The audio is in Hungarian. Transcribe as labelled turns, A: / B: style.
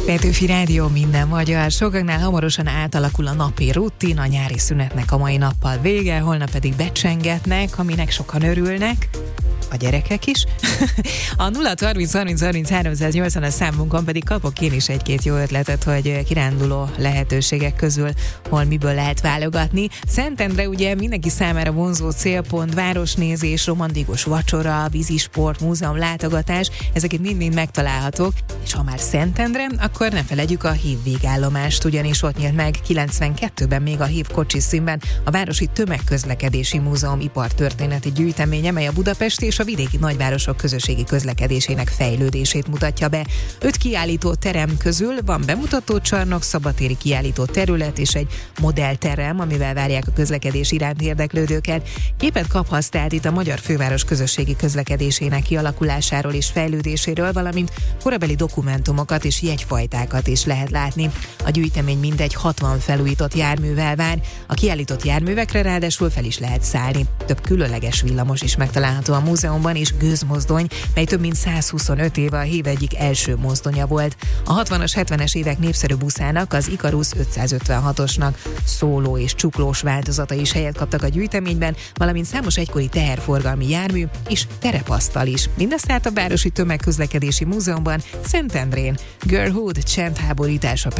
A: Petőfi Rádió, minden magyar. Sokaknál hamarosan átalakul a napi rutin, a nyári szünetnek a mai nappal vége, holnap pedig becsengetnek, aminek sokan örülnek. A gyerekek is. A 0-30-30-30-380 számunkon pedig kapok én is egy-két jó ötletet, hogy kiránduló lehetőségek közül hol miből lehet válogatni. Szentendre ugye mindenki számára vonzó célpont, városnézés, romantikus vacsora, vízisport, múzeum látogatás, ezeket mind-mind megtalálhatók. És ha már Szentendre, akkor ne feledjük a hív végállomást, ugyanis ott nyílt meg 92-ben még a hív kocsiszínben a Városi Tömegközlekedési Múzeum ipartörténeti gyűjteménye, mely a Budapest és a vidéki nagyvárosok közösségi közlekedésének fejlődését mutatja be. 5 kiállító terem közül van bemutatócsarnok, szabadtéri kiállító terület és egy modellterem, amivel várják a közlekedés iránt érdeklődőket. Képet kaphatsz tehát itt a magyar főváros közösségi közlekedésének kialakulásáról és fejlődéséről, valamint korabeli dokumentumokat és jegyfajtákat is lehet látni. A gyűjtemény mindegy 60 felújított járművel vár, a kiállított járművekre ráadásul fel is lehet szállni. Több különleges villamos is megtalálható a múzeumban, és gőzmozdony, mely több mint 125 éve a hív egyik első mozdonya volt. A 60-as, 70-es évek népszerű buszának, az Ikarus 556-osnak szóló és csuklós változata is helyet kaptak a gyűjteményben, valamint számos egykori teherforgalmi jármű és terepasztal is. Mindezt tehát a Városi Tömegközlekedési Múzeumban, Szentendrén. Girlhood csendháborítása